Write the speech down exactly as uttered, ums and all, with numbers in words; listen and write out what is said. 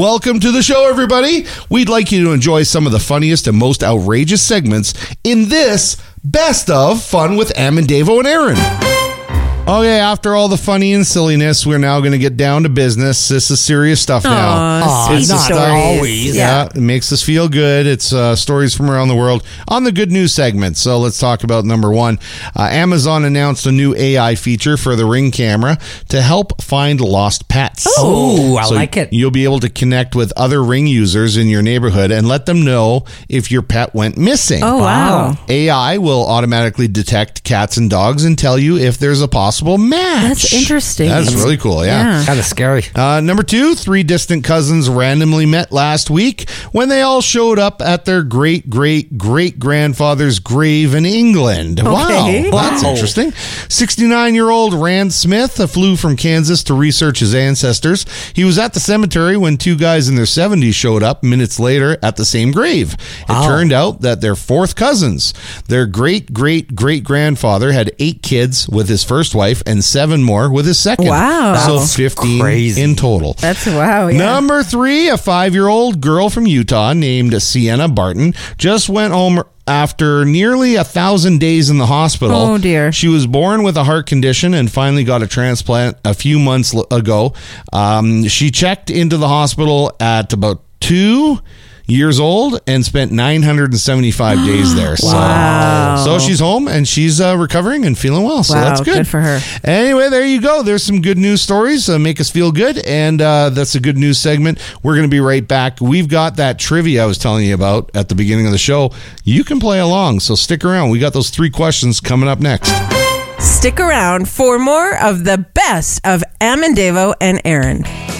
Welcome to the show, everybody. We'd like you to enjoy some of the funniest and most outrageous segments in this Best of Fun with Am and Davo and Aaron. Okay, after all the funny and silliness, we're now going to get down to business. This is serious stuff now. Aww, it's not stories. always. Yeah. yeah, it makes us feel good. It's uh, stories from around the world on the good news segment. So let's talk about number one. Uh, Amazon announced a new A I feature for the Ring camera to help find lost pets. Oh, I so like it. You'll be able to connect with other Ring users in your neighborhood and let them know if your pet went missing. Oh, wow. A I will automatically detect cats and dogs and tell you if there's a possible match. That's interesting. That's really cool, yeah. Yeah. Kind of scary. Uh, number two, three distant cousins randomly met last week when they all showed up at their great, great, great grandfather's grave in England. Okay. Wow, that's Wow. interesting. sixty-nine-year-old Rand Smith uh, flew from Kansas to research his ancestors. He was at the cemetery when two guys in their seventies showed up minutes later at the same grave. Wow. It turned out that they're fourth cousins. Their great, great, great grandfather had eight kids with his first wife and seven more with his second. Wow. So That's fifteen crazy. in total. That's wow. Yeah. Number three, a five-year-old girl from Utah named Sienna Barton just went home after nearly a thousand days in the hospital. Oh, dear. She was born with a heart condition and finally got a transplant a few months l- ago. Um, she checked into the hospital at about two years old and spent nine hundred seventy-five days there. So, Wow. so she's home and she's uh, recovering and feeling well. So Wow, that's good. good for her. Anyway, there you go. There's some good news stories. Uh, make us feel good. And uh, that's a good news segment. We're going to be right back. We've got that trivia I was telling you about at the beginning of the show. You can play along. So stick around. We got those three questions coming up next. Stick around for more of the best of Am and Davo and Aaron.